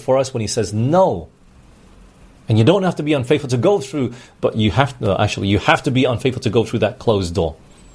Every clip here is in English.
for us when He says no. And you don't have to be unfaithful to go through, but you have to be unfaithful to go through that closed door.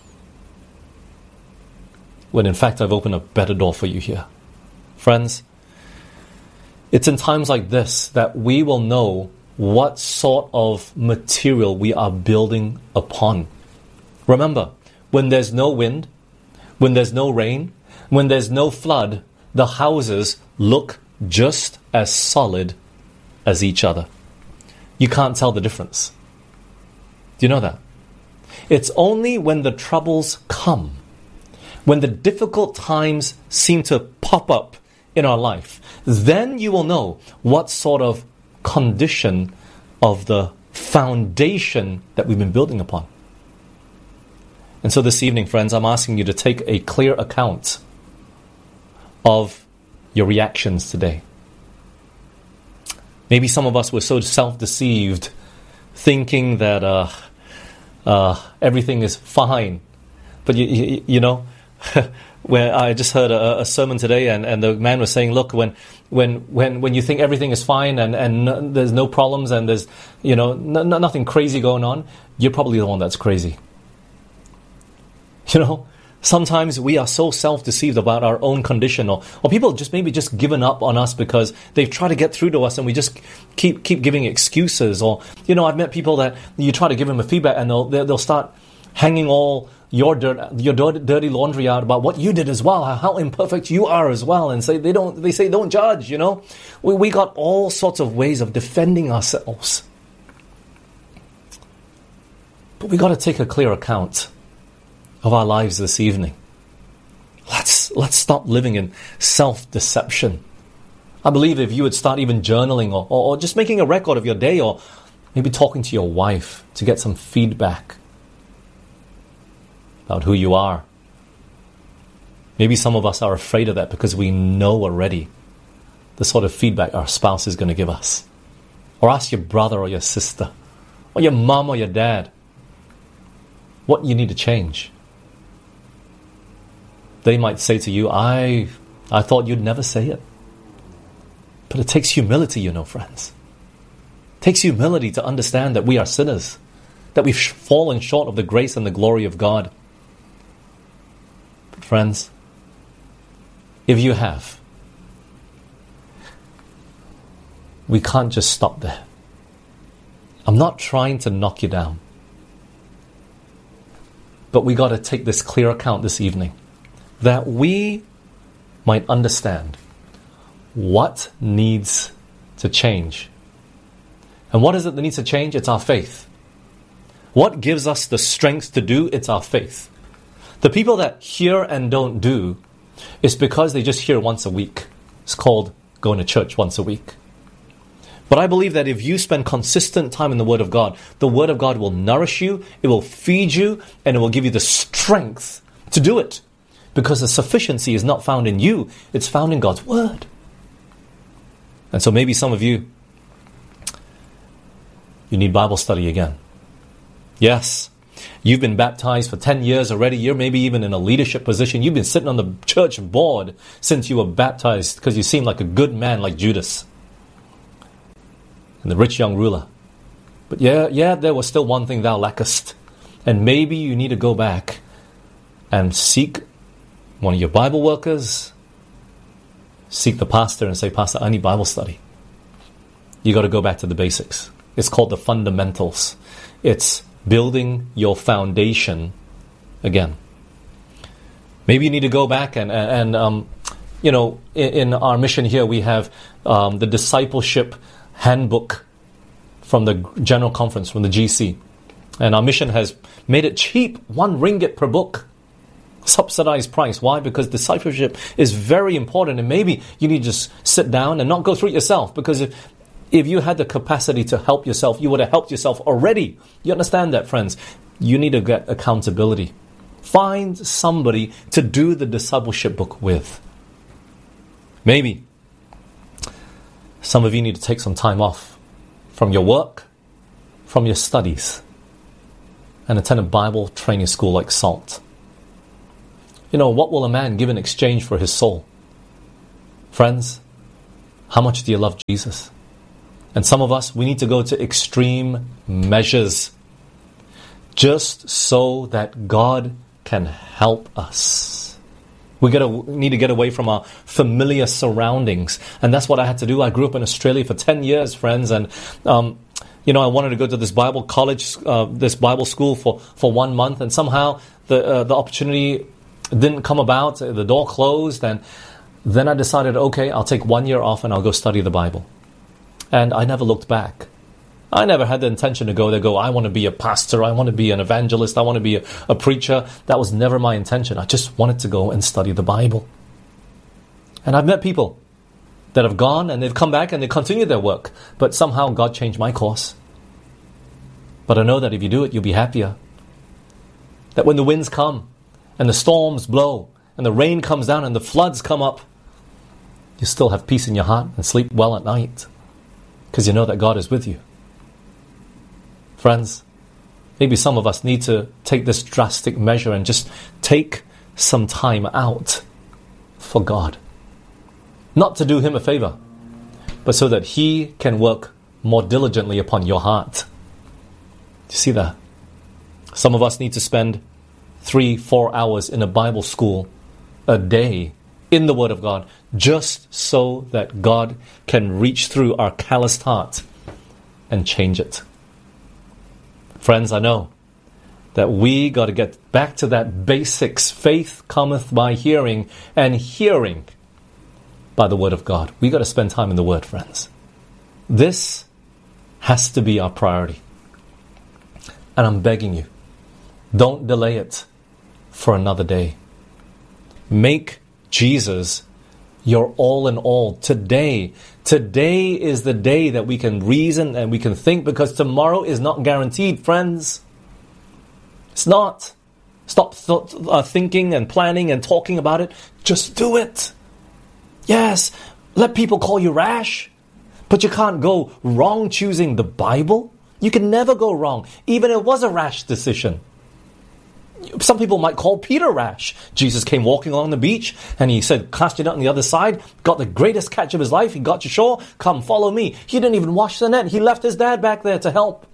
When in fact I've opened a better door for you here. Friends, it's in times like this that we will know what sort of material we are building upon. Remember, when there's no wind, when there's no rain, when there's no flood, the houses look just as solid as each other. You can't tell the difference. Do you know that? It's only when the troubles come, when the difficult times seem to pop up in our life, then you will know what sort of condition of the foundation that we've been building upon. And so this evening, friends, I'm asking you to take a clear account of your reactions today. Maybe some of us were so self-deceived, thinking that everything is fine. But you know, where I just heard a sermon today, and the man was saying, look, when you think everything is fine and there's no problems and there's nothing crazy going on, you're probably the one that's crazy. You know, sometimes we are so self-deceived about our own condition, or people just maybe just given up on us because they've tried to get through to us and we just keep giving excuses. Or, I've met people that you try to give them a feedback and they'll start hanging all your dirty laundry out about what you did as well, how imperfect you are as well, and say don't judge. We got all sorts of ways of defending ourselves, but we got to take a clear account of our lives this evening. Let's stop living in self-deception. I believe if you would start even journaling or just making a record of your day, or maybe talking to your wife to get some feedback about who you are. Maybe some of us are afraid of that because we know already the sort of feedback our spouse is going to give us. Or ask your brother or your sister or your mom or your dad what you need to change. They might say to you, I thought you'd never say it. But it takes humility, friends. It takes humility to understand that we are sinners, that we've fallen short of the grace and the glory of God. But friends, if you have, we can't just stop there. I'm not trying to knock you down. But we got to take this clear account this evening, that we might understand what needs to change. And what is it that needs to change? It's our faith. What gives us the strength to do? It's our faith. The people that hear and don't do is because they just hear once a week. It's called going to church once a week. But I believe that if you spend consistent time in the Word of God will nourish you, it will feed you, and it will give you the strength to do it. Because the sufficiency is not found in you, it's found in God's Word. And so maybe some of you need Bible study again. Yes, you've been baptized for 10 years already. You're maybe even in a leadership position. You've been sitting on the church board since you were baptized because you seem like a good man like Judas and the rich young ruler. But yeah, there was still one thing thou lackest. And maybe you need to go back and seek one of your Bible workers, seek the pastor and say, Pastor, I need Bible study. You got to go back to the basics. It's called the fundamentals. It's building your foundation again. Maybe you need to go back and in our mission here we have the discipleship handbook from the General Conference, from the GC. And our mission has made it cheap, 1 ringgit per book. Subsidized price. Why? Because discipleship is very important, and maybe you need to just sit down and not go through it yourself, because if you had the capacity to help yourself, you would have helped yourself already. You understand that, friends? You need to get accountability. Find somebody to do the discipleship book with. Maybe some of you need to take some time off from your work, from your studies, and attend a Bible training school like SALT. What will a man give in exchange for his soul? Friends, How much do you love Jesus? And some of us, we need to go to extreme measures just so that God can help us. We need to get away from our familiar surroundings. And that's what I had to do. I grew up in Australia for 10 years, friends. And, I wanted to go to this Bible college, this Bible school for 1 month. And somehow the opportunity didn't come about. The door closed. And then I decided, okay, I'll take 1 year off and I'll go study the Bible. And I never looked back. I never had the intention to go there, I want to be a pastor, I want to be an evangelist, I want to be a preacher. That was never my intention. I just wanted to go and study the Bible. And I've met people that have gone and they've come back and they continue their work. But somehow God changed my course. But I know that if you do it, you'll be happier. That when the winds come and the storms blow and the rain comes down and the floods come up, you still have peace in your heart and sleep well at night. Because you know that God is with you. Friends, maybe some of us need to take this drastic measure and just take some time out for God. Not to do Him a favor, but so that He can work more diligently upon your heart. Do you see that? Some of us need to spend 3-4 hours in a Bible school a day in the Word of God, just so that God can reach through our calloused heart and change it. Friends, I know that we got to get back to that basics. Faith cometh by hearing, and hearing by the Word of God. We got to spend time in the Word, friends. This has to be our priority. And I'm begging you, don't delay it for another day. Make Jesus your all in all. Today is the day that we can reason and we can think, because tomorrow is not guaranteed, friends. It's not. Stop thinking and planning and talking about it. Just do it. Yes, let people call you rash, but you can't go wrong choosing the Bible. You can never go wrong, even if it was a rash decision. Some people might call Peter rash. Jesus came walking along the beach and he said, cast your net on the other side, got the greatest catch of his life. He got to shore, come follow me. He didn't even wash the net. He left his dad back there to help.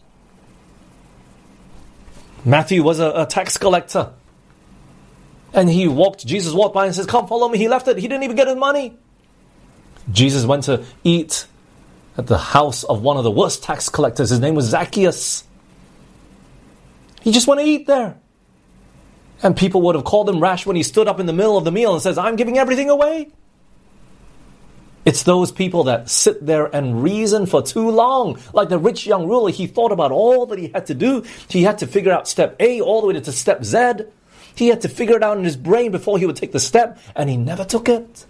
Matthew was a tax collector. And Jesus walked by and says, come follow me. He left it. He didn't even get his money. Jesus went to eat at the house of one of the worst tax collectors. His name was Zacchaeus. He just went to eat there. And people would have called him rash when he stood up in the middle of the meal and says, I'm giving everything away. It's those people that sit there and reason for too long. Like the rich young ruler, he thought about all that he had to do. He had to figure out step A all the way to step Z. He had to figure it out in his brain before he would take the step, and he never took it.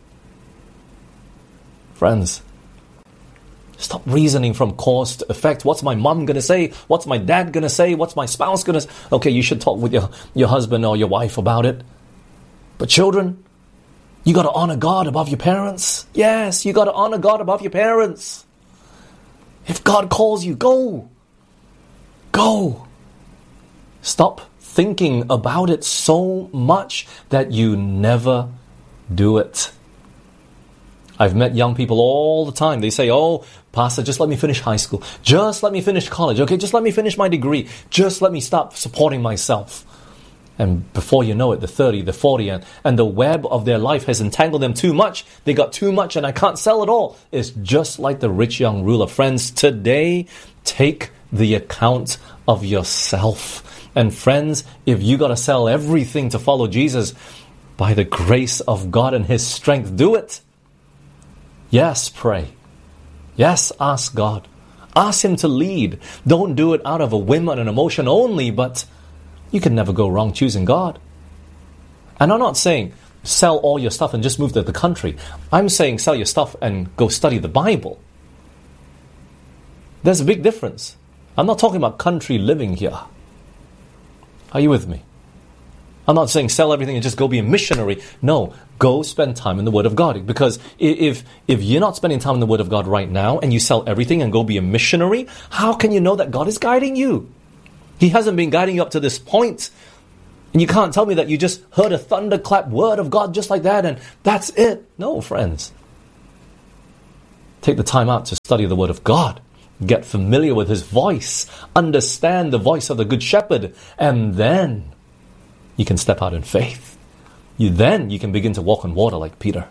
Friends, stop reasoning from cause to effect. What's my mom going to say? What's my dad going to say? What's my spouse going to say? Okay, you should talk with your husband or your wife about it. But children, you got to honor God above your parents. Yes, you got to honor God above your parents. If God calls you, go. Go. Stop thinking about it so much that you never do it. I've met young people all the time. They say, oh, Pastor, just let me finish high school. Just let me finish college. Okay, just let me finish my degree. Just let me stop supporting myself. And before you know it, the 30, the 40, and the web of their life has entangled them too much. They got too much and I can't sell it all. It's just like the rich young ruler. Friends, today, take the account of yourself. And friends, if you got to sell everything to follow Jesus, by the grace of God and His strength, do it. Yes, pray. Yes, ask God. Ask Him to lead. Don't do it out of a whim and an emotion only, but you can never go wrong choosing God. And I'm not saying sell all your stuff and just move to the country. I'm saying sell your stuff and go study the Bible. There's a big difference. I'm not talking about country living here. Are you with me? I'm not saying sell everything and just go be a missionary. No, go spend time in the Word of God. Because if you're not spending time in the Word of God right now and you sell everything and go be a missionary, how can you know that God is guiding you? He hasn't been guiding you up to this point. And you can't tell me that you just heard a thunderclap word of God just like that and that's it. No, friends. Take the time out to study the Word of God. Get familiar with His voice. Understand the voice of the Good Shepherd. And then you can step out in faith. Then you can begin to walk on water like Peter.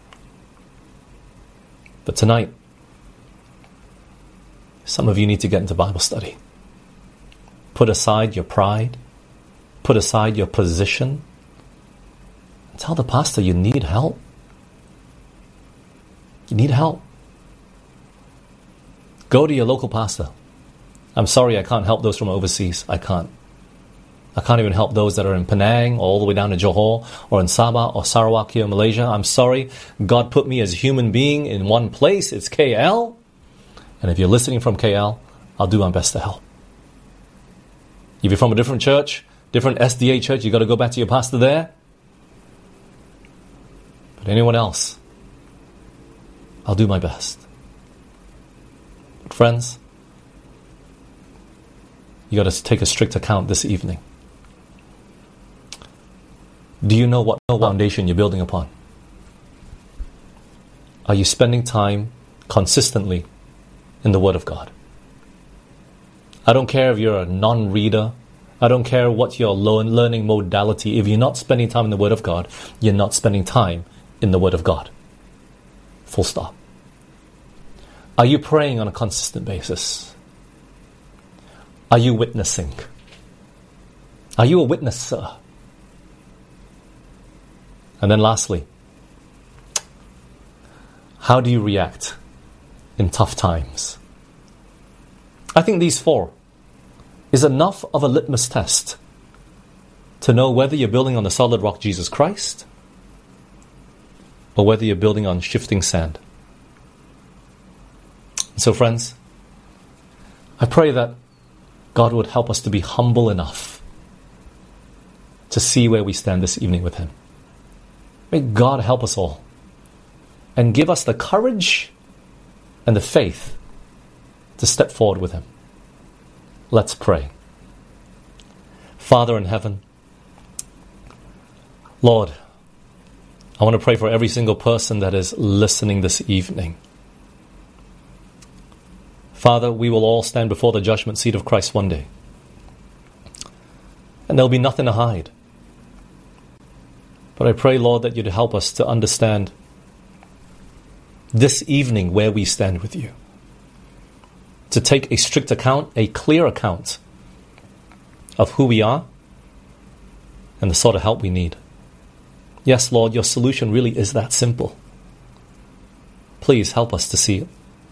But tonight, some of you need to get into Bible study. Put aside your pride. Put aside your position. Tell the pastor you need help. You need help. Go to your local pastor. I'm sorry I can't help those from overseas. I can't. I can't even help those that are in Penang, or all the way down to Johor, or in Sabah, or Sarawak here in Malaysia. I'm sorry. God put me as a human being in one place. It's KL. And if you're listening from KL, I'll do my best to help. If you're from a different church, different SDA church, you got to go back to your pastor there. But anyone else, I'll do my best. But friends, you got to take a strict account this evening. Do you know what foundation you're building upon? Are you spending time consistently in the Word of God? I don't care if you're a non-reader. I don't care what your learning modality. If you're not spending time in the Word of God, you're not spending time in the Word of God. Full stop. Are you praying on a consistent basis? Are you witnessing? Are you a witnesser? And then lastly, how do you react in tough times? I think these 4 is enough of a litmus test to know whether you're building on the solid rock Jesus Christ or whether you're building on shifting sand. So friends, I pray that God would help us to be humble enough to see where we stand this evening with Him. May God help us all and give us the courage and the faith to step forward with Him. Let's pray. Father in heaven, Lord, I want to pray for every single person that is listening this evening. Father, we will all stand before the judgment seat of Christ one day. And there'll be nothing to hide. But I pray, Lord, that you'd help us to understand this evening where we stand with you. To take a strict account, a clear account of who we are and the sort of help we need. Yes, Lord, your solution really is that simple. Please help us to see it.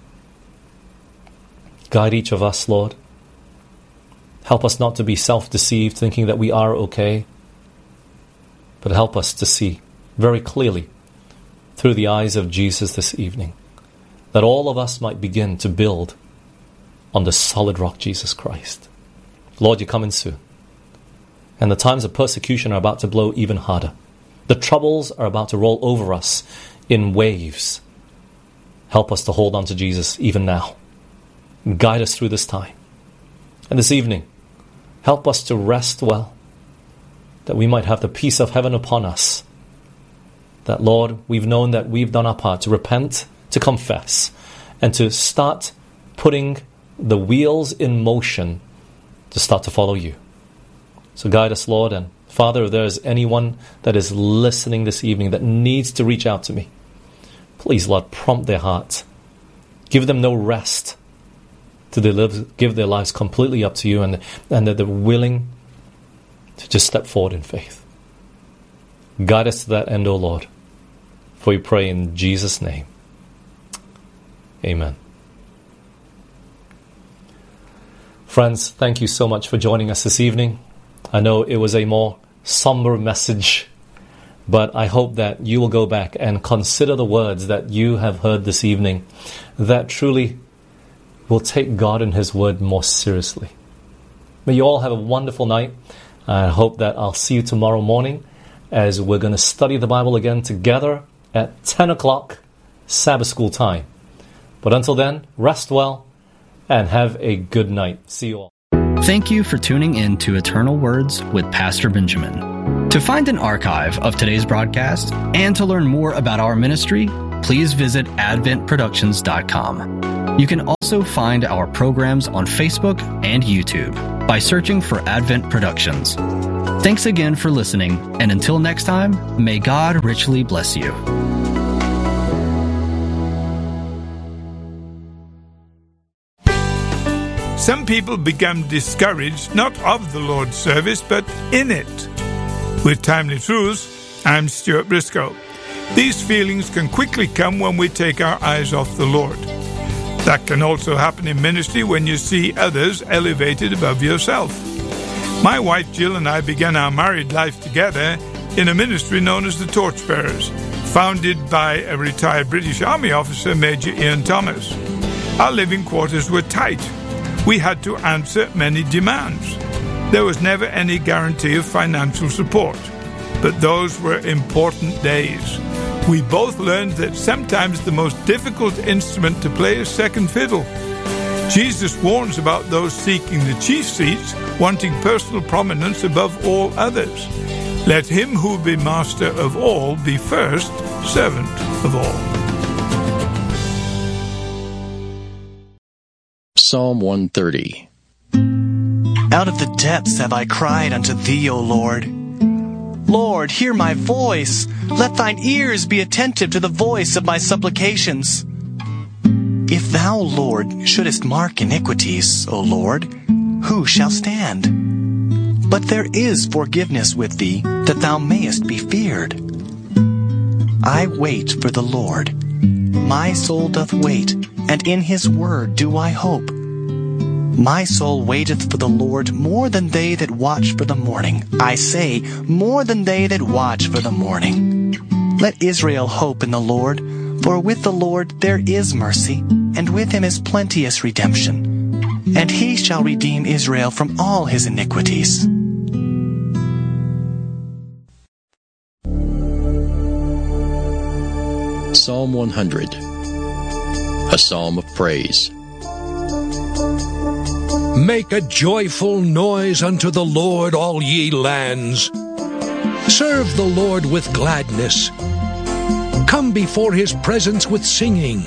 Guide each of us, Lord. Help us not to be self-deceived, thinking that we are okay. But help us to see very clearly through the eyes of Jesus this evening, that all of us might begin to build on the solid rock, Jesus Christ. Lord, you're coming soon. And the times of persecution are about to blow even harder. The troubles are about to roll over us in waves. Help us to hold on to Jesus even now. Guide us through this time. And this evening, help us to rest well, that we might have the peace of heaven upon us. That, Lord, we've known that we've done our part to repent, to confess, and to start putting the wheels in motion to start to follow you. So guide us, Lord, and Father, if there's anyone that is listening this evening that needs to reach out to me, please, Lord, prompt their heart. Give them no rest to give their lives completely up to you, and that they're willing to just step forward in faith. Guide us to that end, O Lord, for we pray in Jesus' name. Amen. Friends, thank you so much for joining us this evening. I know it was a more somber message, but I hope that you will go back and consider the words that you have heard this evening, that truly will take God and His Word more seriously. May you all have a wonderful night. I hope that I'll see you tomorrow morning as we're going to study the Bible again together at 10 o'clock Sabbath school time. But until then, rest well and have a good night. See you all. Thank you for tuning in to Eternal Words with Pastor Benjamin. To find an archive of today's broadcast and to learn more about our ministry, please visit adventproductions.com. You can also find our programs on Facebook and YouTube by searching for Advent Productions. Thanks again for listening, and until next time, may God richly bless you. Some people become discouraged, not of the Lord's service, but in it. With Timely Truths, I'm Stuart Briscoe. These feelings can quickly come when we take our eyes off the Lord. That can also happen in ministry when you see others elevated above yourself. My wife Jill and I began our married life together in a ministry known as the Torchbearers, founded by a retired British Army officer, Major Ian Thomas. Our living quarters were tight. We had to answer many demands. There was never any guarantee of financial support, but those were important days. We both learned that sometimes the most difficult instrument to play is second fiddle. Jesus warns about those seeking the chief seats, wanting personal prominence above all others. Let him who be master of all be first servant of all. Psalm 130. Out of the depths have I cried unto thee, O Lord. Lord, hear my voice. Let thine ears be attentive to the voice of my supplications. If thou, Lord, shouldest mark iniquities, O Lord, who shall stand? But there is forgiveness with thee, that thou mayest be feared. I wait for the Lord. My soul doth wait, and in his word do I hope. My soul waiteth for the Lord more than they that watch for the morning. I say, more than they that watch for the morning. Let Israel hope in the Lord, for with the Lord there is mercy, and with him is plenteous redemption. And he shall redeem Israel from all his iniquities. Psalm 100. A psalm of praise. Make a joyful noise unto the Lord, all ye lands. Serve the Lord with gladness. Come before his presence with singing.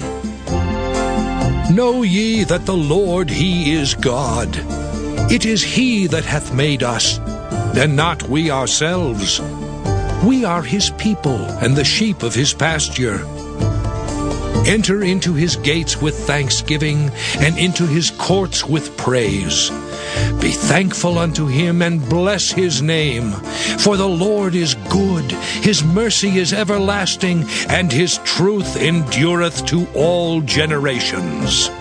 Know ye that the Lord, he is God. It is he that hath made us, and not we ourselves. We are his people, and the sheep of his pasture. Enter into his gates with thanksgiving, and into his courts with praise. Be thankful unto him, and bless his name. For the Lord is good, his mercy is everlasting, and his truth endureth to all generations.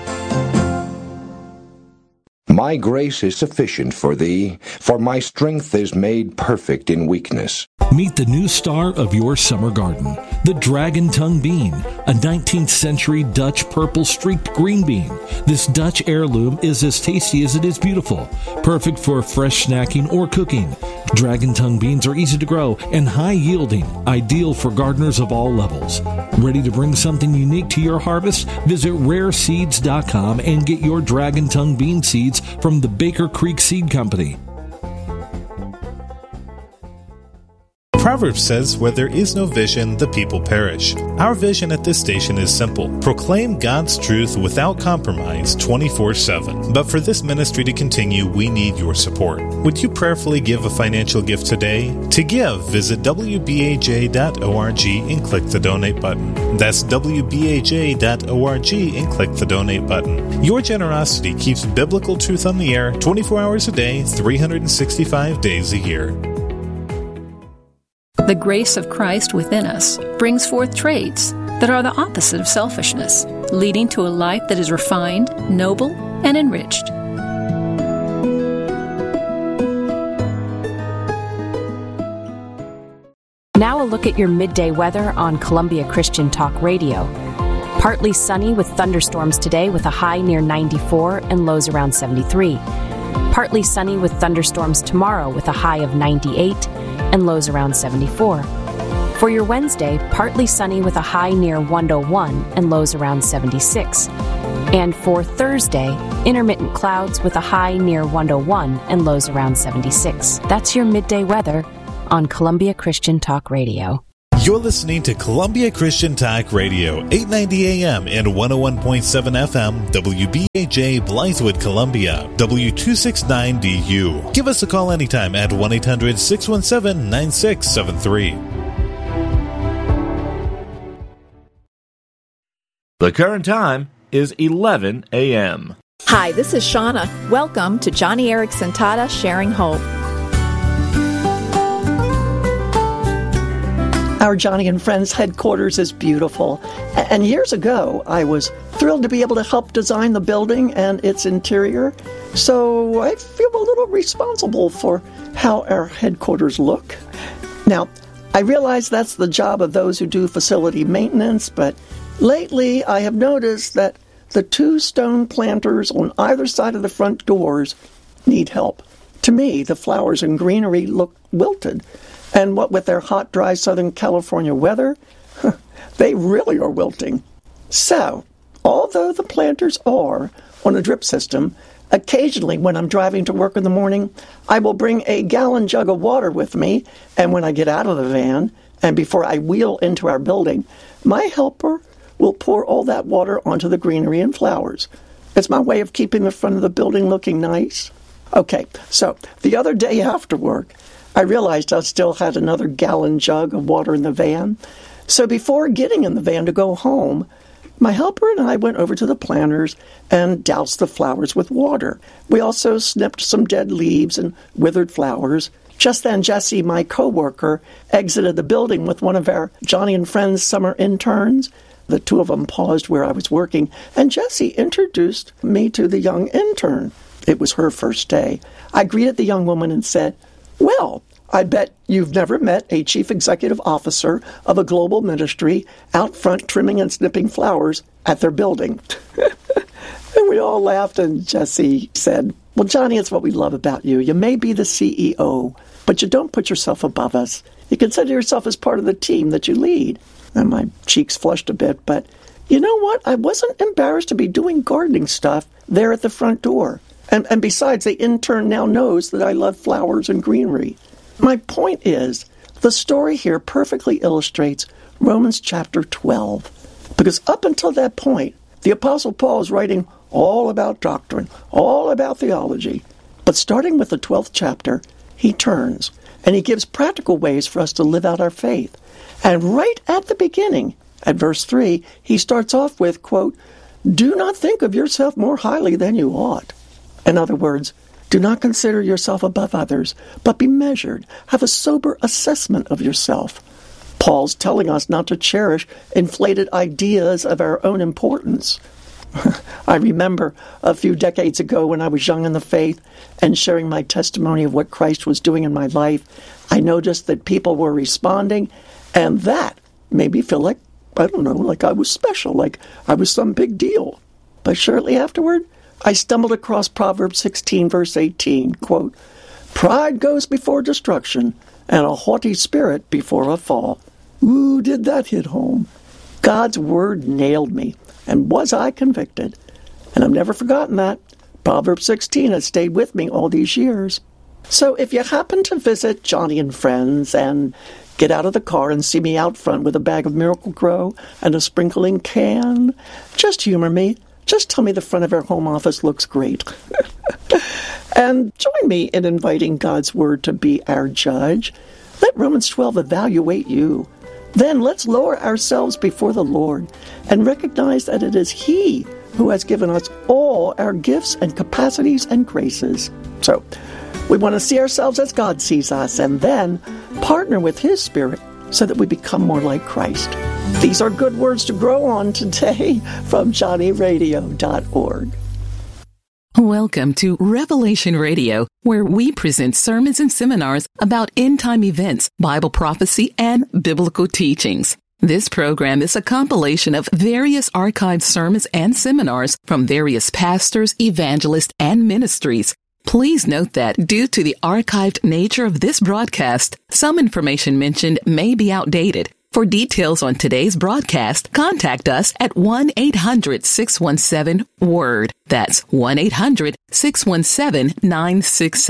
My grace is sufficient for thee, for my strength is made perfect in weakness. Meet the new star of your summer garden, the dragon tongue bean, a 19th century Dutch purple streaked green bean. This Dutch heirloom is as tasty as it is beautiful, perfect for fresh snacking or cooking. Dragon tongue beans are easy to grow and high yielding, ideal for gardeners of all levels. Ready to bring something unique to your harvest? Visit rareseeds.com and get your dragon tongue bean seeds from the Baker Creek Seed Company. Proverbs says, where there is no vision, the people perish. Our vision at this station is simple. Proclaim God's truth without compromise 24/7. But for this ministry to continue, we need your support. Would you prayerfully give a financial gift today? To give, visit wbaj.org and click the donate button. That's wbaj.org and click the donate button. Your generosity keeps biblical truth on the air 24 hours a day, 365 days a year. The grace of Christ within us brings forth traits that are the opposite of selfishness, leading to a life that is refined, noble, and enriched. Now a look at your midday weather on Columbia Christian Talk Radio. Partly sunny with thunderstorms today with a high near 94 and lows around 73. Partly sunny with thunderstorms tomorrow with a high of 98 and lows around 74. For your Wednesday, partly sunny with a high near 101 and lows around 76. And for Thursday, intermittent clouds with a high near 101 and lows around 76. That's your midday weather on Columbia Christian Talk Radio. You're listening to Columbia Christian Talk Radio, 890 AM and 101.7 FM, WBAJ Blythewood, Columbia, W269DU. Give us a call anytime at 1-800-617-9673. The current time is 11 a.m. Hi, this is Shauna. Welcome to Johnny Erickson Tata Sharing Hope. Our Johnny and Friends headquarters is beautiful. And years ago, I was thrilled to be able to help design the building and its interior. So I feel a little responsible for how our headquarters look. Now, I realize that's the job of those who do facility maintenance, but lately I have noticed that the 2 stone planters on either side of the front doors need help. To me, the flowers and greenery look wilted. And what with their hot, dry Southern California weather, they really are wilting. So, although the planters are on a drip system, occasionally when I'm driving to work in the morning, I will bring a gallon jug of water with me, and when I get out of the van, and before I wheel into our building, my helper will pour all that water onto the greenery and flowers. It's my way of keeping the front of the building looking nice. Okay, so the other day after work, I realized I still had another gallon jug of water in the van. So before getting in the van to go home, my helper and I went over to the planters and doused the flowers with water. We also snipped some dead leaves and withered flowers. Just then, Jesse, my coworker, exited the building with one of our Johnny and Friends summer interns. The 2 of them paused where I was working, and Jessie introduced me to the young intern. It was her first day. I greeted the young woman and said, "Well, I bet you've never met a chief executive officer of a global ministry out front trimming and snipping flowers at their building." And we all laughed, and Jessie said, "Well, Johnny, it's what we love about you. You may be the CEO, but you don't put yourself above us. You consider yourself as part of the team that you lead." And my cheeks flushed a bit, but you know what? I wasn't embarrassed to be doing gardening stuff there at the front door. And besides, the intern now knows that I love flowers and greenery. My point is, the story here perfectly illustrates Romans chapter 12. Because up until that point, the Apostle Paul is writing all about doctrine, all about theology. But starting with the 12th chapter, he turns, and he gives practical ways for us to live out our faith. And right at the beginning, at verse 3, he starts off with, quote, "Do not think of yourself more highly than you ought." In other words, do not consider yourself above others, but be measured. Have a sober assessment of yourself. Paul's telling us not to cherish inflated ideas of our own importance. I remember a few decades ago when I was young in the faith and sharing my testimony of what Christ was doing in my life, I noticed that people were responding, and that made me feel like, I don't know, like I was special, like I was some big deal. But shortly afterward, I stumbled across Proverbs 16, verse 18, quote, "Pride goes before destruction, and a haughty spirit before a fall." Ooh, did that hit home. God's word nailed me, and was I convicted. And I've never forgotten that. Proverbs 16 has stayed with me all these years. So if you happen to visit Johnny and Friends and get out of the car and see me out front with a bag of Miracle-Gro and a sprinkling can, just humor me. Just tell me the front of our home office looks great. And join me in inviting God's Word to be our judge. Let Romans 12 evaluate you. Then let's lower ourselves before the Lord and recognize that it is He who has given us all our gifts and capacities and graces. So, we want to see ourselves as God sees us and then partner with His Spirit so that we become more like Christ. These are good words to grow on today from johnnyradio.org. Welcome to Revelation Radio, where we present sermons and seminars about end-time events, Bible prophecy, and biblical teachings. This program is a compilation of various archived sermons and seminars from various pastors, evangelists, and ministries. Please note that due to the archived nature of this broadcast, some information mentioned may be outdated. For details on today's broadcast, contact us at 1-800-617-WORD. That's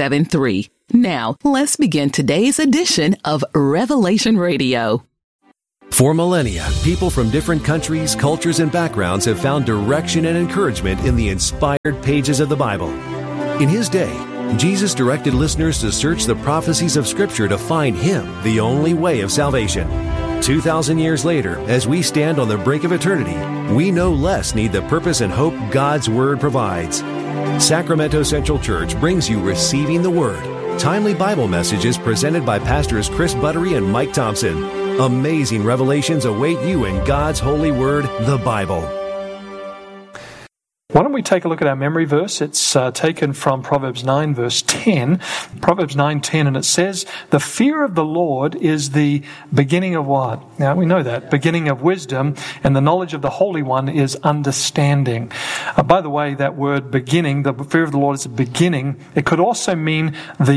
1-800-617-9673. Now, let's begin today's edition of Revelation Radio. For millennia, people from different countries, cultures, and backgrounds have found direction and encouragement in the inspired pages of the Bible. In His day, Jesus directed listeners to search the prophecies of Scripture to find Him, the only way of salvation. 2,000 years later, as we stand on the brink of eternity, we no less need the purpose and hope God's Word provides. Sacramento Central Church brings you Receiving the Word, timely Bible messages presented by Pastors Chris Buttery and Mike Thompson. Amazing revelations await you in God's holy word, the Bible. Why don't we take a look at our memory verse? It's taken from Proverbs 9, verse 10. Proverbs 9:10, and it says, "The fear of the Lord is the beginning of what?" Now, we know that. Beginning of wisdom, and the knowledge of the Holy One is understanding. By the way, that word beginning, the fear of the Lord is a beginning. It could also mean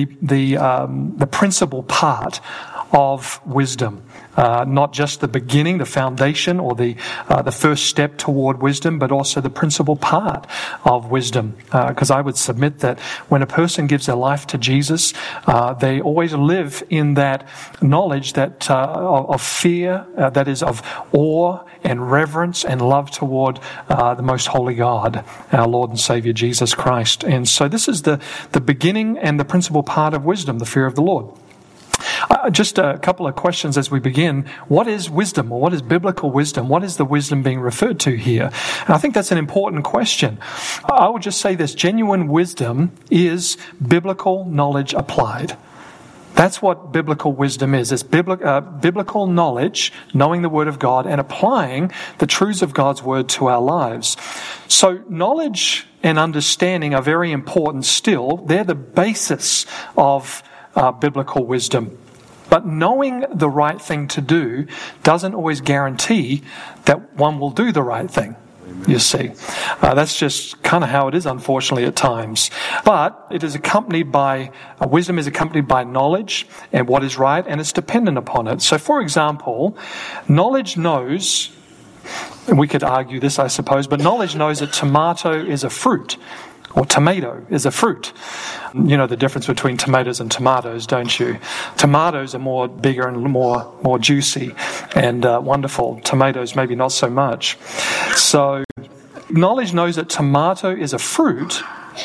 the principal part of wisdom. Not just the beginning, the foundation, or the first step toward wisdom, but also the principal part of wisdom. Because I would submit that when a person gives their life to Jesus, they always live in that knowledge that of fear, that is of awe and reverence and love toward the most holy God, our Lord and Savior Jesus Christ. And so this is the beginning and the principal part of wisdom, the fear of the Lord. Just a couple of questions as we begin. What is wisdom, or what is biblical wisdom? What is the wisdom being referred to here? And I think that's an important question. I would just say this: genuine wisdom is biblical knowledge applied. That's what biblical wisdom is. It's biblical knowledge, knowing the Word of God and applying the truths of God's Word to our lives. So knowledge and understanding are very important still. They're the basis of biblical wisdom. But knowing the right thing to do doesn't always guarantee that one will do the right thing, you see. That's just kind of how it is, unfortunately, at times. But it is accompanied by, wisdom is accompanied by knowledge and what is right, and it's dependent upon it. So, for example, knowledge knows, and we could argue this, I suppose, but knowledge knows that tomato is a fruit. Or tomato is a fruit. You know the difference between tomatoes and tomatoes, don't you? Tomatoes are more bigger and more juicy and wonderful. Tomatoes maybe not so much. So knowledge knows that tomato is a fruit,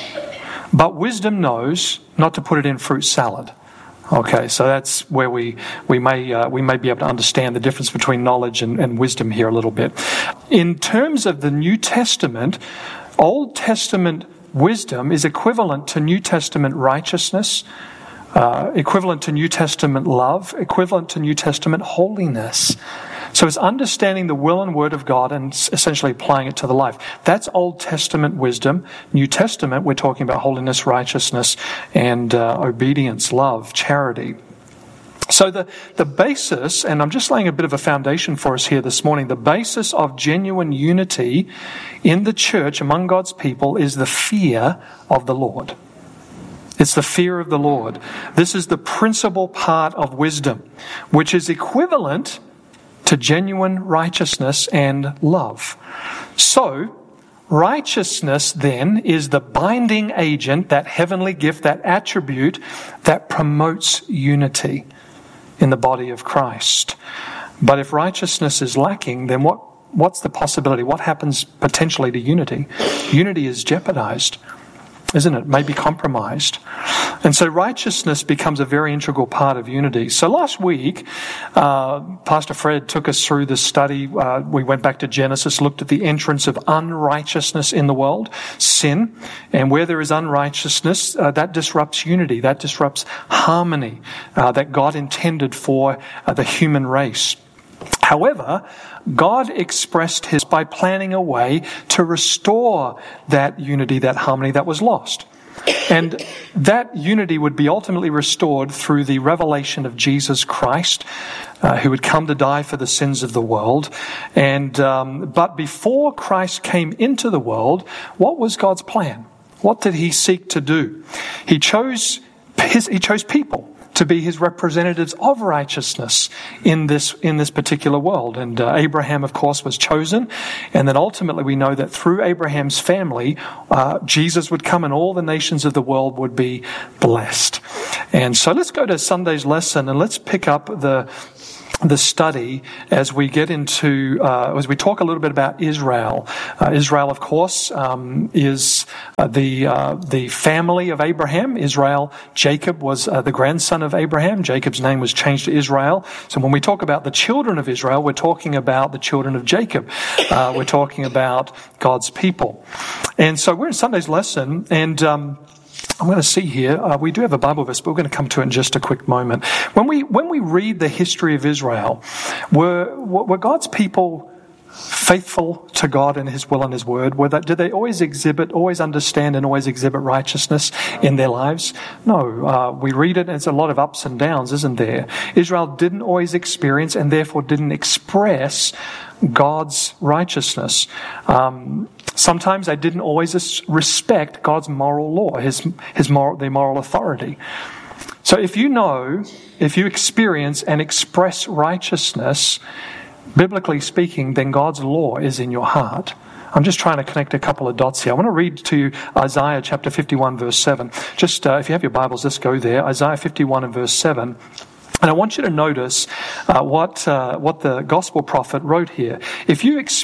but wisdom knows not to put it in fruit salad. Okay, so that's where we may be able to understand the difference between knowledge and wisdom here a little bit. In terms of the New Testament, Old Testament wisdom is equivalent to New Testament righteousness, equivalent to New Testament love, equivalent to New Testament holiness. So it's understanding the will and word of God and essentially applying it to the life. That's Old Testament wisdom. New Testament, we're talking about holiness, righteousness, and obedience, love, charity. So the basis, and I'm just laying a bit of a foundation for us here this morning, the basis of genuine unity in the church among God's people is the fear of the Lord. It's the fear of the Lord. This is the principal part of wisdom, which is equivalent to genuine righteousness and love. So, righteousness then is the binding agent, that heavenly gift, that attribute that promotes unity in the body of Christ. But if righteousness is lacking, then what's the possibility? What happens potentially to unity? Unity is jeopardized, isn't it? Maybe compromised. And so righteousness becomes a very integral part of unity. So last week, Pastor Fred took us through this study. We went back to Genesis, looked at the entrance of unrighteousness in the world, sin. And where there is unrighteousness, that disrupts unity, that disrupts harmony that God intended for the human race. However, God expressed His by planning a way to restore that unity, that harmony that was lost. And that unity would be ultimately restored through the revelation of Jesus Christ, who would come to die for the sins of the world. And but before Christ came into the world, what was God's plan? What did He seek to do? He chose people to be His representatives of righteousness in this particular world. And Abraham, of course, was chosen. And then ultimately we know that through Abraham's family, Jesus would come and all the nations of the world would be blessed. And so let's go to Sunday's lesson and let's pick up the the study as we get into, as we talk a little bit about Israel. Israel, of course, is the family of Abraham. Israel, Jacob was the grandson of Abraham. Jacob's name was changed to Israel. So when we talk about the children of Israel, we're talking about the children of Jacob. We're talking about God's people. And so we're in Sunday's lesson, and I'm going to see here, we do have a Bible verse, but we're going to come to it in just a quick moment. When we read the history of Israel, were God's people faithful to God and His will and His word? Did they always understand and always exhibit righteousness in their lives? No. We read it, and it's a lot of ups and downs, isn't there? Israel didn't always experience and therefore didn't express God's righteousness. Sometimes they didn't always respect God's moral law, their moral authority. So if you experience and express righteousness, biblically speaking, then God's law is in your heart. I'm just trying to connect a couple of dots here. I want to read to you Isaiah chapter 51 verse 7. Just if you have your Bibles, let's go there. Isaiah 51 and verse 7. And I want you to notice what the gospel prophet wrote here. If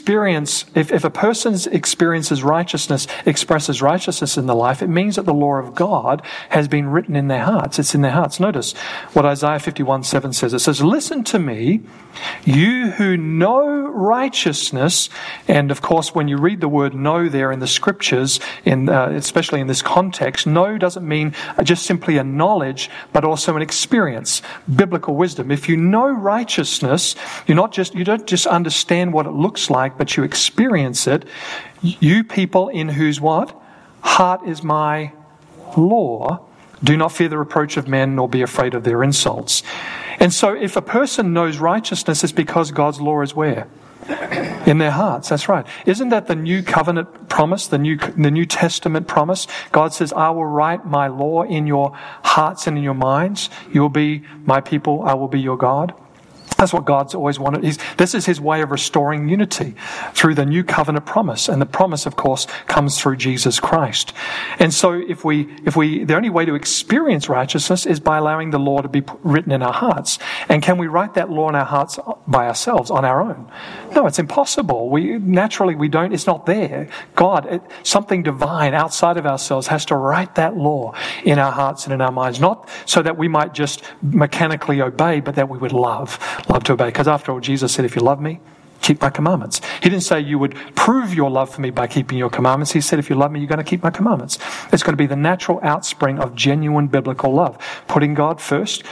a person expresses righteousness in their life, it means that the law of God has been written in their hearts. It's in their hearts. Notice what Isaiah 51:7 says. It says, "Listen to me, you who know righteousness." And of course, when you read the word "know" there in the scriptures, especially in this context, know doesn't mean just simply a knowledge, but also an experience. Biblical wisdom. If you know righteousness, you don't just understand what it looks like, but you experience it. You people in whose what? Heart is my law. Do not fear the reproach of men, nor be afraid of their insults. And so if a person knows righteousness, it's because God's law is where? In their hearts. That's right. Isn't that the new covenant promise, the New Testament promise? God says, "I will write my law in your hearts and in your minds. You will be my people. I will be your God." That's what God's always wanted. This is His way of restoring unity through the new covenant promise. And the promise, of course, comes through Jesus Christ. And so the only way to experience righteousness is by allowing the law to be written in our hearts. And can we write that law in our hearts by ourselves, on our own? No, it's impossible. We don't, it's not there. God, something divine outside of ourselves has to write that law in our hearts and in our minds. Not so that we might just mechanically obey, but that we would love to obey. Because after all, Jesus said, "If you love me, keep my commandments." He didn't say you would prove your love for me by keeping your commandments. He said, if you love me, you're going to keep my commandments. It's going to be the natural outspring of genuine biblical love. Putting God first,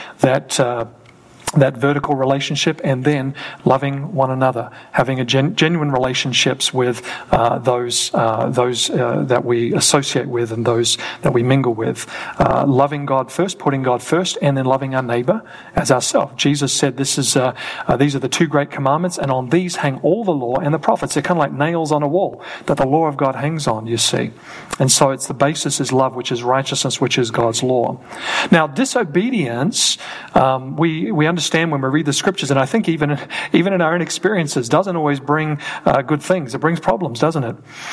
that vertical relationship, and then loving one another, having genuine relationships with those that we associate with and those that we mingle with. Loving God first, putting God first, and then loving our neighbor as ourselves. Jesus said, these are the two great commandments, and on these hang all the law and the prophets. They're kind of like nails on a wall that the law of God hangs on, you see. And so it's the basis is love, which is righteousness, which is God's law. Now, disobedience, we understand when we read the scriptures, and I think even in our own experiences, doesn't always bring good things. It brings problems, doesn't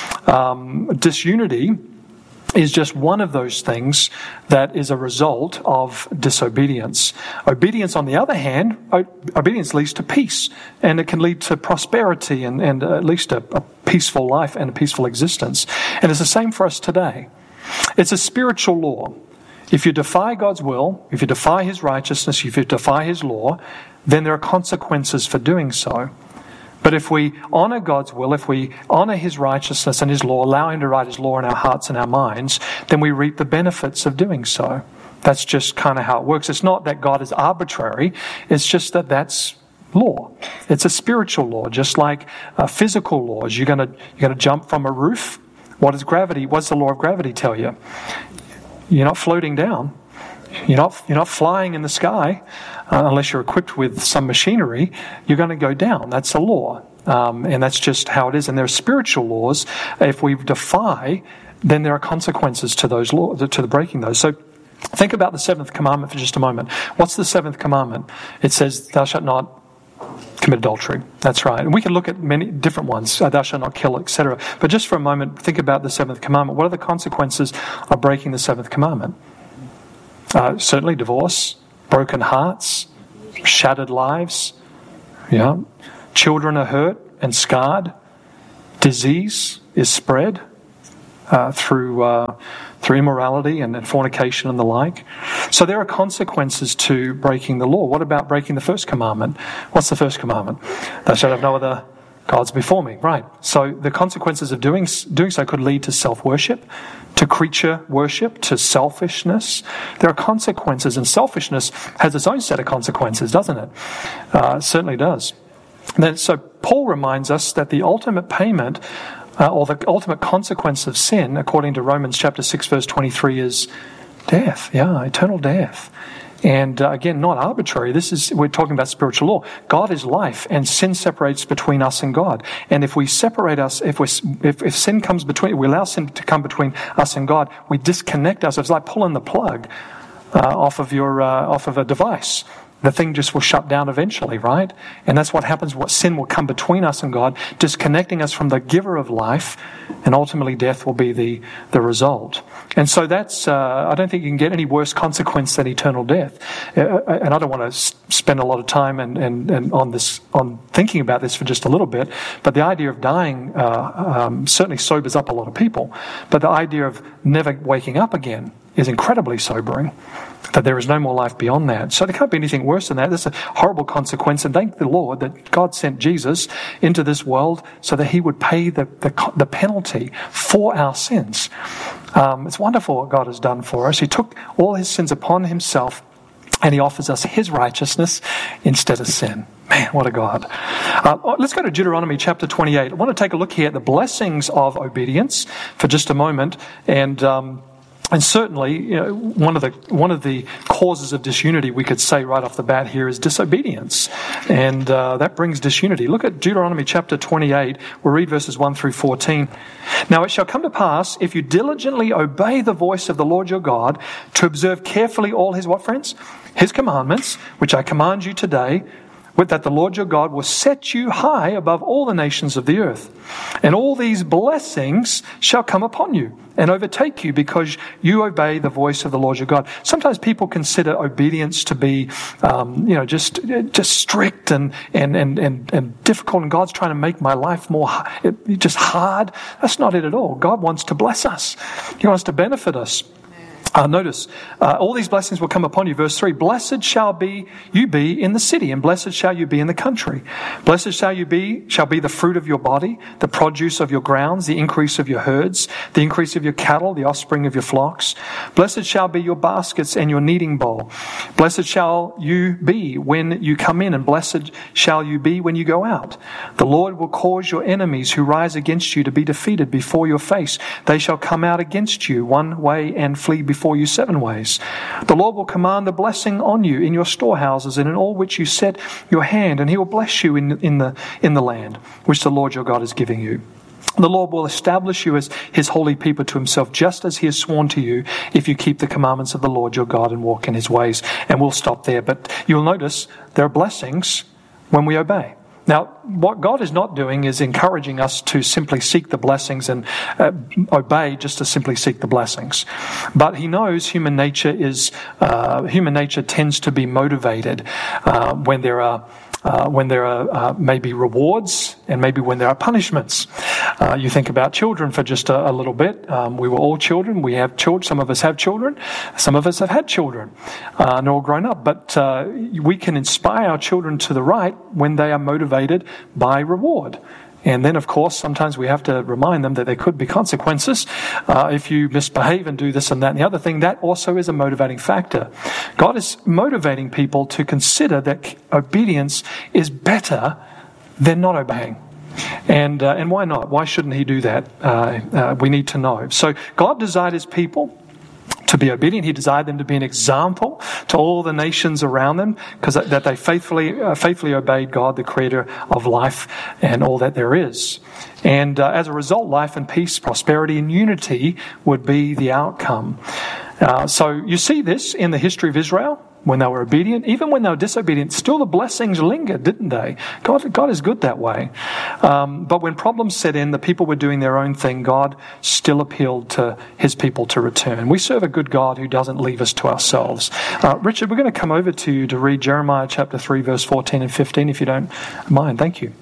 it? Disunity is just one of those things that is a result of disobedience. Obedience, on the other hand, obedience leads to peace, and it can lead to prosperity and at least a peaceful life and a peaceful existence. And it's the same for us today. It's a spiritual law. If you defy God's will, if you defy His righteousness, if you defy His law, then there are consequences for doing so. But if we honor God's will, if we honor His righteousness and His law, allow Him to write His law in our hearts and our minds, then we reap the benefits of doing so. That's just kind of how it works. It's not that God is arbitrary. It's just that that's law. It's a spiritual law, just like physical laws. You're going to jump from a roof. What does the law of gravity tell you? You're not floating down. You're not flying in the sky unless you're equipped with some machinery. You're going to go down. That's a law, and that's just how it is. And there are spiritual laws. If we defy, then there are consequences to those laws, to the breaking those. So think about the seventh commandment for just a moment. What's the seventh commandment? It says, "Thou shalt not commit adultery." That's right. And we can look at many different ones. Thou shalt not kill, etc. But just for a moment, think about the seventh commandment. What are the consequences of breaking the seventh commandment? Certainly divorce, broken hearts, shattered lives, Yeah. Children are hurt and scarred. Disease is spread through immorality and fornication and the like. So there are consequences to breaking the law. What about breaking the first commandment? What's the first commandment? Thou shalt have no other gods before me. Right. So the consequences of doing so could lead to self-worship, to creature worship, to selfishness. There are consequences, and selfishness has its own set of consequences, doesn't it? It certainly does. So Paul reminds us that the ultimate payment or the ultimate consequence of sin, according to Romans chapter 6, verse 23, is death. Yeah, eternal death. And again, not arbitrary. We're talking about spiritual law. God is life, and sin separates between us and God. And if we separate us, if sin comes between, we allow sin to come between us and God, we disconnect ourselves. It's like pulling the plug off of a device. The thing just will shut down eventually, right? And that's what happens. What sin will come between us and God, disconnecting us from the giver of life, and ultimately death will be the result. And so that's, I don't think you can get any worse consequence than eternal death. And I don't want to spend a lot of time and on thinking about this for just a little bit, but the idea of dying certainly sobers up a lot of people. But the idea of never waking up again is incredibly sobering, that there is no more life beyond that. So there can't be anything worse than that. That's a horrible consequence, and thank the Lord that God sent Jesus into this world so that he would pay the penalty for our sins. It's wonderful what God has done for us. He took all his sins upon himself, and he offers us his righteousness instead of sin. Man, what a God. Let's go to Deuteronomy chapter 28. I want to take a look here at the blessings of obedience for just a moment. And certainly, one of the causes of disunity, we could say right off the bat here, is disobedience. And that brings disunity. Look at Deuteronomy chapter 28. We'll read verses 1 through 14. Now it shall come to pass, if you diligently obey the voice of the Lord your God, to observe carefully all his, what friends? His commandments, which I command you today, with that the Lord your God will set you high above all the nations of the earth. And all these blessings shall come upon you and overtake you because you obey the voice of the Lord your God. Sometimes people consider obedience to be, just strict and difficult, and God's trying to make my life more just hard. That's not it at all. God wants to bless us. He wants to benefit us. Notice, all these blessings will come upon you. Verse 3, blessed shall you be in the city, and blessed shall you be in the country. Blessed shall be the fruit of your body, the produce of your grounds, the increase of your herds, the increase of your cattle, the offspring of your flocks. Blessed shall be your baskets and your kneading bowl. Blessed shall you be when you come in, and blessed shall you be when you go out. The Lord will cause your enemies who rise against you to be defeated before your face. They shall come out against you one way and flee before you 7 ways. The Lord will command the blessing on you in your storehouses and in all which you set your hand, and he will bless you in the land which the Lord your God is giving you. The Lord will establish you as his holy people to himself, just as he has sworn to you, if you keep the commandments of the Lord your God and walk in his ways. And we'll stop there. But you'll notice there are blessings when we obey. Now, what God is not doing is encouraging us to simply seek the blessings and obey just to simply seek the blessings. But he knows human nature tends to be motivated when there are maybe rewards and maybe when there are punishments. You think about children for just a little bit. We were all children. We have children. Some of us have children. Some of us have had children and all grown up. But we can inspire our children to the right when they are motivated by reward. And then, of course, sometimes we have to remind them that there could be consequences if you misbehave and do this and that and the other thing. That also is a motivating factor. God is motivating people to consider that obedience is better than not obeying. And why not? Why shouldn't he do that? We need to know. So God desired his people to be obedient. He desired them to be an example to all the nations around them, because that they faithfully obeyed God, the creator of life and all that there is. And as a result, life and peace, prosperity and unity would be the outcome. So you see this in the history of Israel. when they were obedient, even when they were disobedient, still the blessings lingered, didn't they? God is good that way. But when problems set in, the people were doing their own thing, God still appealed to his people to return. We serve a good God who doesn't leave us to ourselves. Richard, we're going to come over to you to read Jeremiah chapter 3, verse 14 and 15, if you don't mind. Thank you.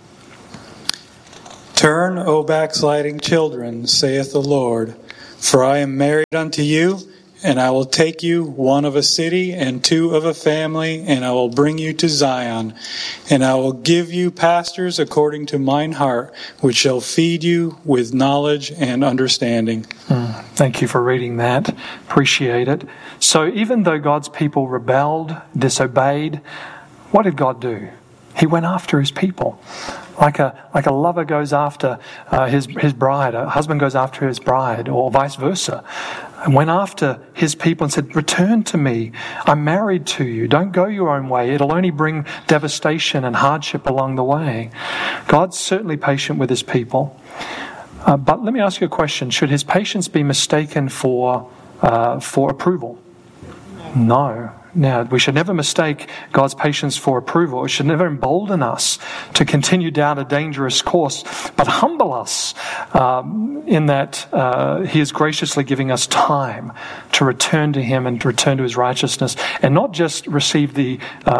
Turn, O backsliding children, saith the Lord, for I am married unto you, and I will take you, one of a city and two of a family, and I will bring you to Zion. And I will give you pastors according to mine heart, which shall feed you with knowledge and understanding. Thank you for reading that. Appreciate it. So even though God's people rebelled, disobeyed, what did God do? He went after his people. Like a lover goes after his bride, a husband goes after his bride, or vice versa. And went after his people and said, return to me. I'm married to you. Don't go your own way. It'll only bring devastation and hardship along the way. God's certainly patient with his people. But let me ask you a question. Should his patience be mistaken for approval? No. Now, we should never mistake God's patience for approval. It should never embolden us to continue down a dangerous course, but humble us in that he is graciously giving us time to return to him and to return to his righteousness, and not just receive the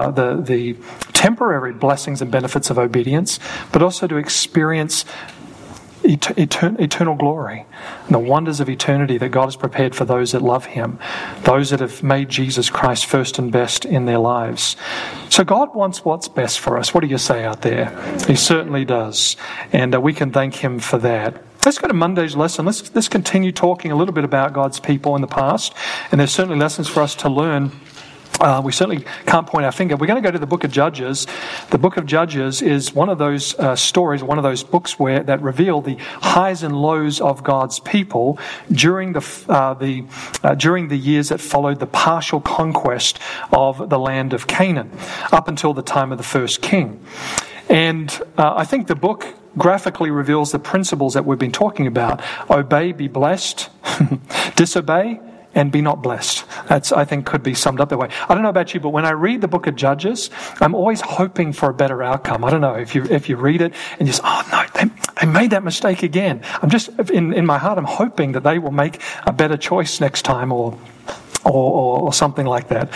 temporary blessings and benefits of obedience, but also to experience eternal glory and the wonders of eternity that God has prepared for those that love him, those that have made Jesus Christ first and best in their lives. So God wants what's best for us. What do you say out there? He certainly does. And we can thank him for that. Let's go to Monday's lesson. Let's continue talking a little bit about God's people in the past. And there's certainly lessons for us to learn. We certainly can't point our finger. We're going to go to the book of Judges. The book of Judges is one of those stories, one of those books that reveal the highs and lows of God's people during the years that followed the partial conquest of the land of Canaan, up until the time of the first king. And I think the book graphically reveals the principles that we've been talking about. Obey, be blessed. Disobey, and be not blessed. That's, I think, could be summed up that way. I don't know about you, but when I read the book of Judges, I'm always hoping for a better outcome. I don't know if you read it and you say, oh no, they made that mistake again. I'm just, in my heart, I'm hoping that they will make a better choice next time or something like that.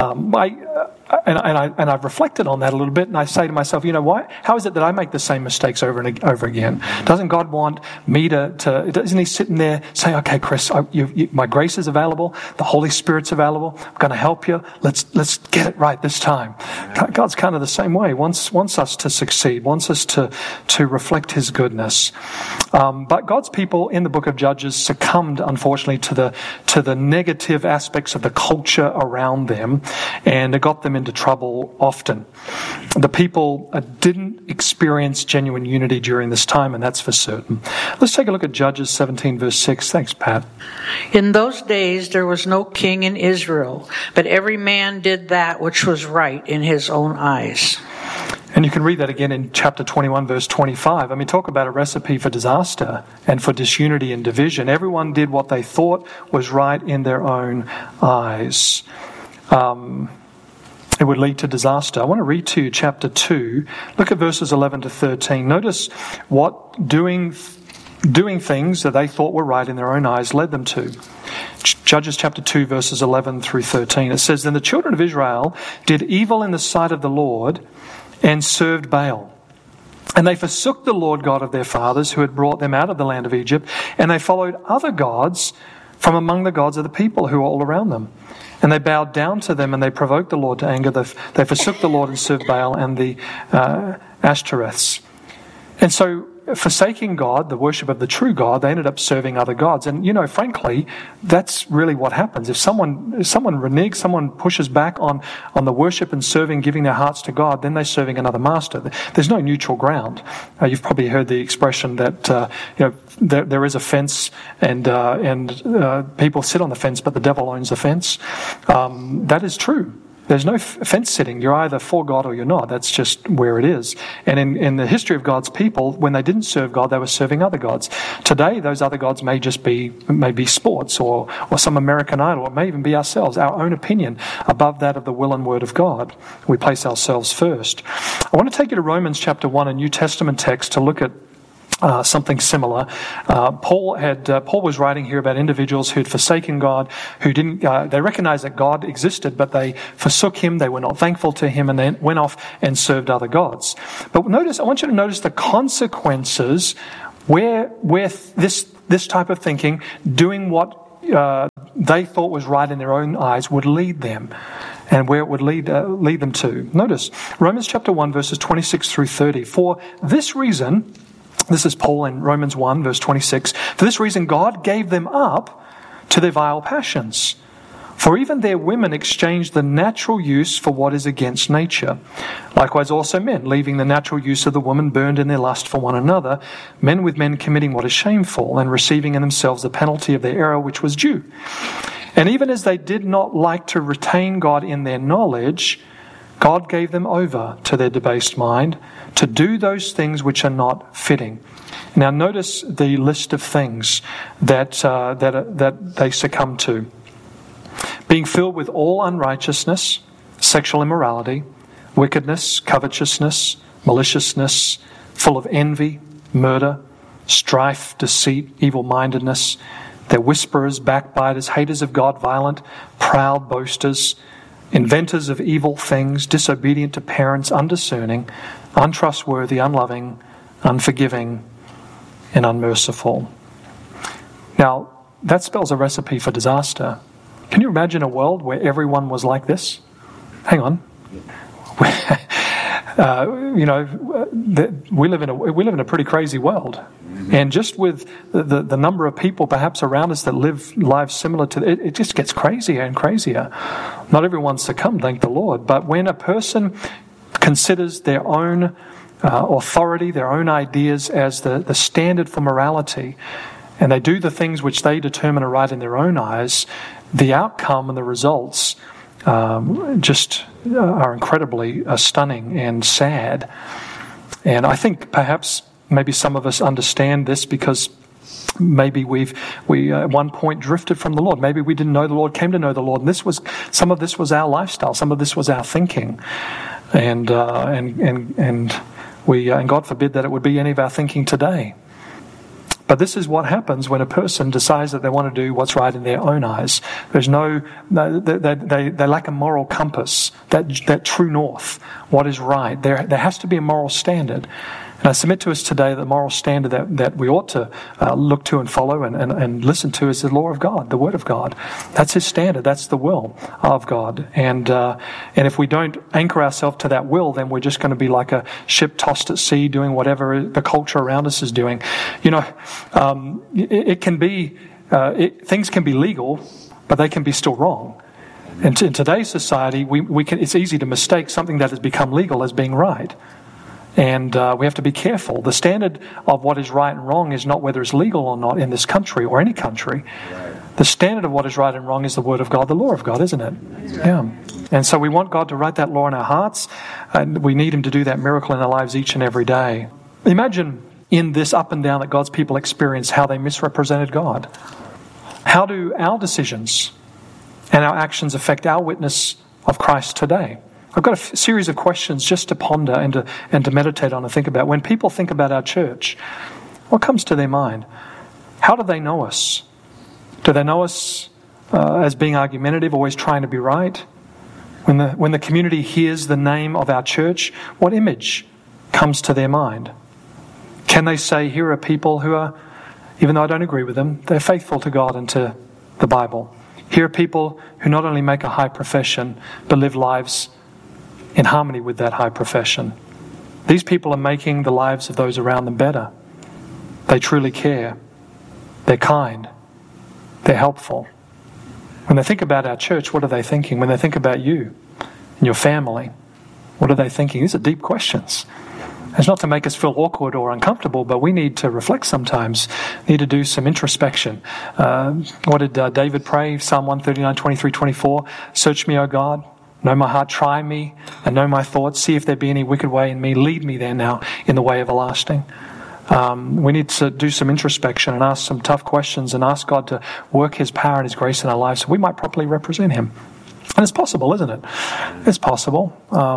And I've reflected on that a little bit, and I say to myself, you know, why? How is it that I make the same mistakes over and over again? Doesn't God want me to doesn't he sit in there say, okay, Chris, my grace is available, the Holy Spirit's available, I'm going to help you, let's get it right this time. God's kind of the same way, wants us to succeed, wants us to reflect his goodness. But God's people in the book of Judges succumbed, unfortunately, to the negative aspects of the culture around them, and it got them into trouble often. The people didn't experience genuine unity during this time, and that's for certain. Let's take a look at Judges 17, verse 6. Thanks, Pat. In those days there was no king in Israel, but every man did that which was right in his own eyes. And you can read that again in chapter 21, verse 25. I mean, talk about a recipe for disaster and for disunity and division. Everyone did what they thought was right in their own eyes. It would lead to disaster. I want to read to you chapter 2. Look at verses 11 to 13. Notice what doing things that they thought were right in their own eyes led them to. Judges chapter 2, verses 11 through 13. It says, Then the children of Israel did evil in the sight of the Lord and served Baal. And they forsook the Lord God of their fathers who had brought them out of the land of Egypt, and they followed other gods from among the gods of the people who were all around them. And they bowed down to them, and they provoked the Lord to anger. They forsook the Lord and served Baal and the Ashtoreths. And so, forsaking God, the worship of the true God, they ended up serving other gods. And, you know, frankly, that's really what happens. If someone reneges, someone pushes back on the worship and serving, giving their hearts to God, then they're serving another master. There's no neutral ground. You've probably heard the expression that, there is a fence and people sit on the fence, but the devil owns the fence. That is true. There's no fence sitting. You're either for God or you're not. That's just where it is. And in the history of God's people, when they didn't serve God, they were serving other gods. Today, those other gods may be sports or some American Idol. It may even be ourselves, our own opinion above that of the will and word of God. We place ourselves first. I want to take you to Romans chapter 1, a New Testament text, to look at something similar. Paul was writing here about individuals who had forsaken God, who didn't. They recognized that God existed, but they forsook Him. They were not thankful to Him, and they went off and served other gods. But I want you to notice the consequences where this type of thinking, doing what they thought was right in their own eyes, would lead them, and where it would lead them to. Notice Romans chapter 1, verses 26 through 30. For this reason. This is Paul in Romans 1, verse 26. For this reason, God gave them up to their vile passions. For even their women exchanged the natural use for what is against nature. Likewise also men, leaving the natural use of the woman, burned in their lust for one another, men with men committing what is shameful, and receiving in themselves the penalty of their error which was due. And even as they did not like to retain God in their knowledge, God gave them over to their debased mind to do those things which are not fitting. Now notice the list of things that they succumb to. Being filled with all unrighteousness, sexual immorality, wickedness, covetousness, maliciousness, full of envy, murder, strife, deceit, evil-mindedness. They're whisperers, backbiters, haters of God, violent, proud, boasters, inventors of evil things, disobedient to parents, undiscerning, untrustworthy, unloving, unforgiving, and unmerciful. Now, that spells a recipe for disaster. Can you imagine a world where everyone was like this? Hang on. We live in a pretty crazy world. And just with the number of people perhaps around us that live lives similar to it just gets crazier and crazier. Not everyone succumbed, thank the Lord. But when a person considers their own authority, their own ideas as the standard for morality, and they do the things which they determine are right in their own eyes, the outcome and the results just are incredibly stunning and sad. And I think perhaps maybe some of us understand this because maybe we at one point drifted from the Lord. Maybe we didn't know the Lord, came to know the Lord, and some of this was our lifestyle, some of this was our thinking, and God forbid that it would be any of our thinking today. But this is what happens when a person decides that they want to do what's right in their own eyes. They lack a moral compass, that true north, what is right. There has to be a moral standard. And I submit to us today that the moral standard that we ought to look to and follow and listen to is the law of God, the Word of God. That's His standard. That's the will of God. And if we don't anchor ourselves to that will, then we're just going to be like a ship tossed at sea, doing whatever the culture around us is doing. It can be things can be legal, but they can be still wrong. And in today's society, it's easy to mistake something that has become legal as being right. And we have to be careful. The standard of what is right and wrong is not whether it's legal or not in this country or any country. Right. The standard of what is right and wrong is the Word of God, the law of God, isn't it? Right. Yeah. And so we want God to write that law in our hearts, and we need Him to do that miracle in our lives each and every day. Imagine in this up and down that God's people experience how they misrepresented God. How do our decisions and our actions affect our witness of Christ today? I've got a series of questions just to ponder and to meditate on and think about. When people think about our church, what comes to their mind? How do they know us? Do they know us as being argumentative, always trying to be right? When the community hears the name of our church, what image comes to their mind? Can they say, here are people who are, even though I don't agree with them, they're faithful to God and to the Bible. Here are people who not only make a high profession, but live lives in harmony with that high profession. These people are making the lives of those around them better. They truly care. They're kind. They're helpful. When they think about our church, what are they thinking? When they think about you and your family, what are they thinking? These are deep questions. It's not to make us feel awkward or uncomfortable, but we need to reflect sometimes, need to do some introspection. What did David pray? Psalm 139, 23, 24. Search me, O God, Know my heart, try me, and know my thoughts. See if there be any wicked way in me. Lead me there now in the way everlasting. We need to do some introspection and ask some tough questions and ask God to work His power and His grace in our lives so we might properly represent Him. And it's possible, isn't it? It's possible.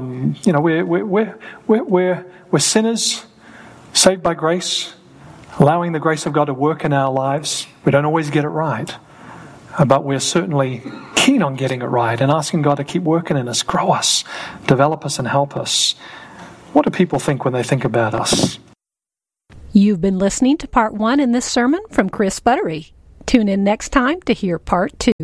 We're sinners, saved by grace, allowing the grace of God to work in our lives. We don't always get it right, but we're certainly keen on getting it right and asking God to keep working in us, grow us, develop us, and help us. What do people think when they think about us? You've been listening to part 1 in this sermon from Chris Buttery. Tune in next time to hear part 2.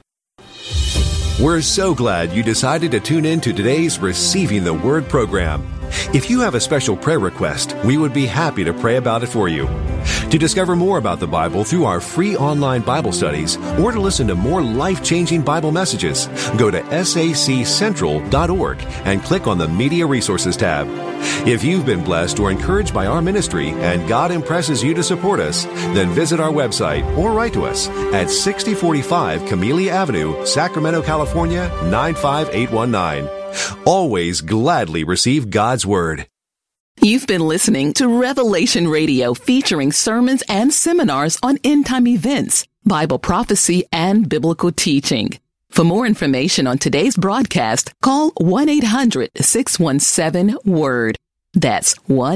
We're so glad you decided to tune in to today's Receiving the Word program. If you have a special prayer request, we would be happy to pray about it for you. To discover more about the Bible through our free online Bible studies or to listen to more life-changing Bible messages, go to saccentral.org and click on the Media Resources tab. If you've been blessed or encouraged by our ministry and God impresses you to support us, then visit our website or write to us at 6045 Camellia Avenue, Sacramento, California, 95819. Always gladly receive God's Word. You've been listening to Revelation Radio, featuring sermons and seminars on end-time events, Bible prophecy, and biblical teaching. For more information on today's broadcast, call 1-800-617-WORD. That's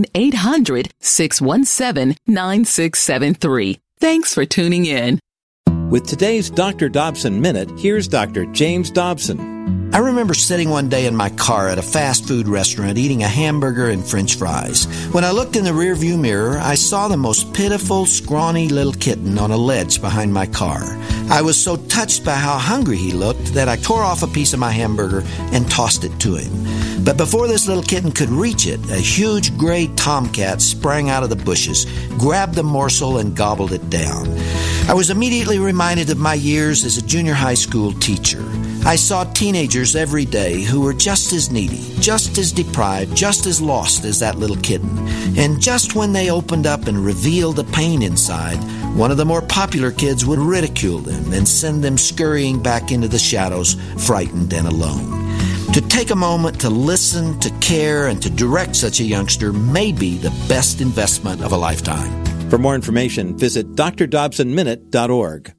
1-800-617-9673. Thanks for tuning in. With today's Dr. Dobson Minute, here's Dr. James Dobson. I remember sitting one day in my car at a fast food restaurant eating a hamburger and french fries. When I looked in the rearview mirror, I saw the most pitiful, scrawny little kitten on a ledge behind my car. I was so touched by how hungry he looked that I tore off a piece of my hamburger and tossed it to him. But before this little kitten could reach it, a huge gray tomcat sprang out of the bushes, grabbed the morsel, and gobbled it down. I was immediately reminded of my years as a junior high school teacher. I saw teenagers every day who were just as needy, just as deprived, just as lost as that little kitten. And just when they opened up and revealed the pain inside, one of the more popular kids would ridicule them and send them scurrying back into the shadows, frightened and alone. To take a moment to listen, to care, and to direct such a youngster may be the best investment of a lifetime. For more information, visit drdobsonminute.org.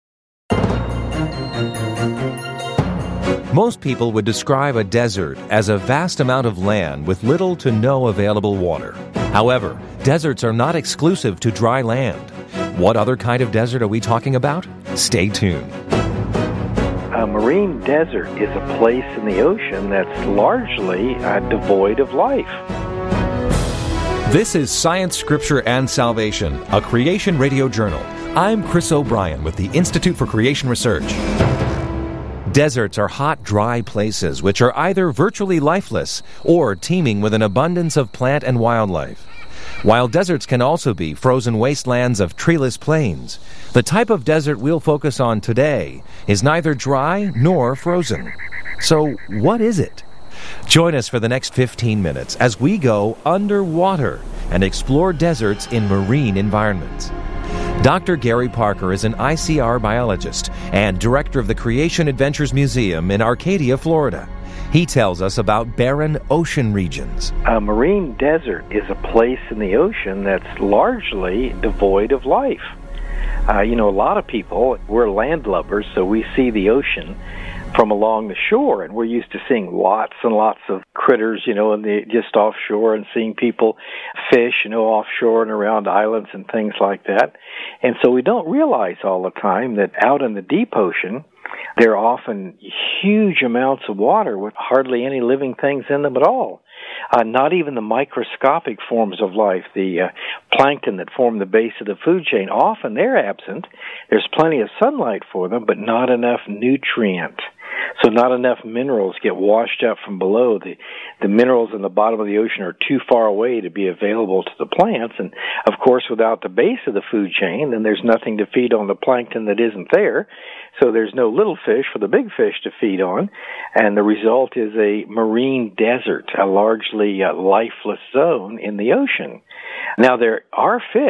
Most people would describe a desert as a vast amount of land with little to no available water. However, deserts are not exclusive to dry land. What other kind of desert are we talking about? Stay tuned. A marine desert is a place in the ocean that's largely devoid of life. This is Science, Scripture, and Salvation, a Creation Radio journal. I'm Chris O'Brien with the Institute for Creation Research. Deserts are hot, dry places which are either virtually lifeless or teeming with an abundance of plant and wildlife. While deserts can also be frozen wastelands of treeless plains, the type of desert we'll focus on today is neither dry nor frozen. So what is it? Join us for the next 15 minutes as we go underwater and explore deserts in marine environments. Dr. Gary Parker is an ICR biologist and director of the Creation Adventures Museum in Arcadia, Florida. He tells us about barren ocean regions. A marine desert is a place in the ocean that's largely devoid of life. A lot of people, we're landlubbers, so we see the ocean from along the shore, and we're used to seeing lots and lots of critters, just offshore, and seeing people fish, offshore and around islands and things like that. And so we don't realize all the time that out in the deep ocean, there are often huge amounts of water with hardly any living things in them at all. Not even the microscopic forms of life, the plankton that form the base of the food chain, often they're absent. There's plenty of sunlight for them, but not enough nutrient. So not enough minerals get washed up from below. The minerals in the bottom of the ocean are too far away to be available to the plants. And, of course, without the base of the food chain, then there's nothing to feed on the plankton that isn't there. So there's no little fish for the big fish to feed on. And the result is a marine desert, a largely lifeless zone in the ocean. Now, there are fish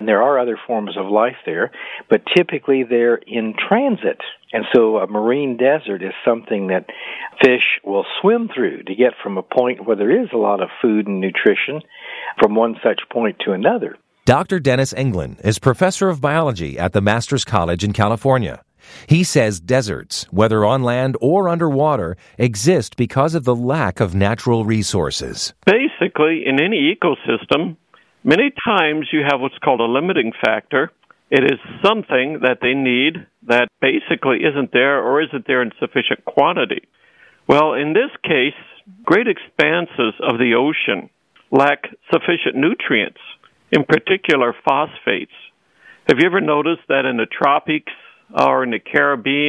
And there are other forms of life there, but typically they're in transit. And so a marine desert is something that fish will swim through to get from a point where there is a lot of food and nutrition from one such point to another. Dr. Dennis Englund is professor of biology at the Masters College in California. He says deserts, whether on land or underwater, exist because of the lack of natural resources. Basically, in any ecosystem, many times you have what's called a limiting factor. It is something that they need that basically isn't there or isn't there in sufficient quantity. Well, in this case, great expanses of the ocean lack sufficient nutrients, in particular phosphates. Have you ever noticed that in the tropics or in the Caribbean,